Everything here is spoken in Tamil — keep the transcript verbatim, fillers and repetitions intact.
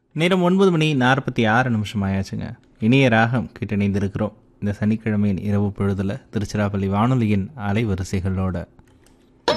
நேரம் ஒன்பது மணி நாற்பத்தி ஆறு நிமிஷம் ஆயாச்சுங்க. இனிய ராகம் கிட்ட இணைந்திருக்கிறோம் இந்த சனிக்கிழமையின் இரவு பொழுதுல திருச்சிராப்பள்ளி வானொலியின் அலைவரிசைகளோட.